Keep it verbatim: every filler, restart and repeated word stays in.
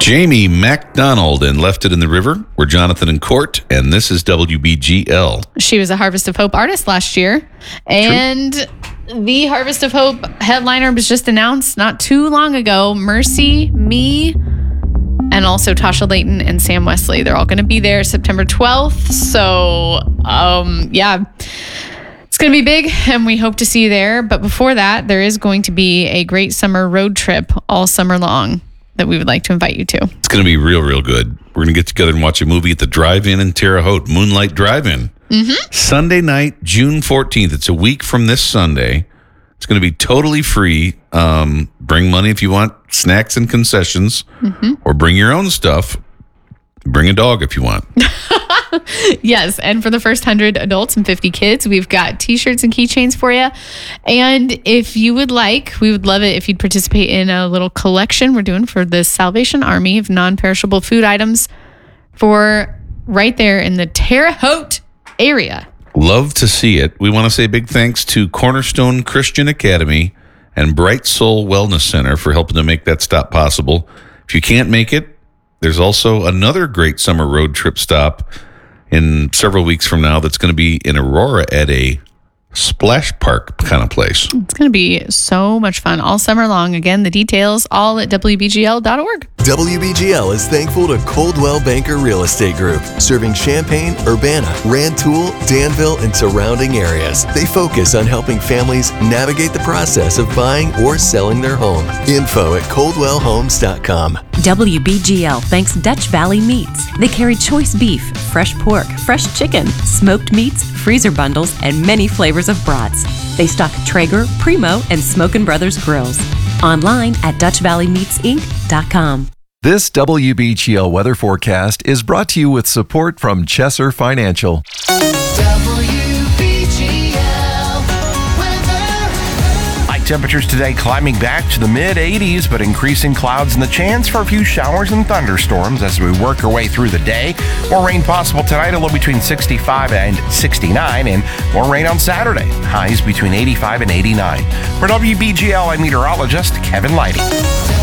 Jamie MacDonald and Left It in the River. We're Jonathan and Court, and this is W B G L. She was a Harvest of Hope artist last year, and True. The Harvest of Hope headliner was just announced not too long ago. Mercy, me, and also Tasha Layton and Sam Wesley. They're all going to be there September twelfth. So, um, yeah, it's going to be big, and we hope to see you there. But before that, there is going to be a great summer road trip all summer long that we would like to invite you to. It's going to be real, real good. We're going to get together and watch a movie at the Drive-In in Terre Haute, Moonlight Drive-In. Mm-hmm. Sunday night, June fourteenth. It's a week from this Sunday. It's going to be totally free. Um, bring money if you want snacks and concessions, mm-hmm. or bring your own stuff. Bring a dog if you want. Yes, and for the first one hundred adults and fifty kids, we've got t-shirts and keychains for you. And if you would like, we would love it if you'd participate in a little collection we're doing for the Salvation Army of non-perishable food items for right there in the Terre Haute area. Love to see it. We want to say big thanks to Cornerstone Christian Academy and Bright Soul Wellness Center for helping to make that stop possible. If you can't make it, there's also another great summer road trip stop in several weeks from now that's going to be in Aurora at a splash park kind of place. It's going to be so much fun all summer long. Again, the details all at W B G L dot org. W B G L is thankful to Coldwell Banker Real Estate Group, serving Champaign, Urbana, Rantoul, Danville, and surrounding areas. They focus on helping families navigate the process of buying or selling their home. Info at coldwell homes dot com. W B G L thanks Dutch Valley Meats. They carry choice beef, fresh pork, fresh chicken, smoked meats, freezer bundles, and many flavors of brats. They stock Traeger, Primo, and Smokin' Brothers grills. Online at dutch valley meats inc dot com. This W B G L weather forecast is brought to you with support from Chesser Financial. Temperatures today climbing back to the mid eighties, but increasing clouds and the chance for a few showers and thunderstorms as we work our way through the day. More rain possible tonight, a low between sixty-five and sixty-nine, and more rain on Saturday. Highs between eighty-five and eighty-nine. For W B G L, I'm meteorologist Kevin Lighty.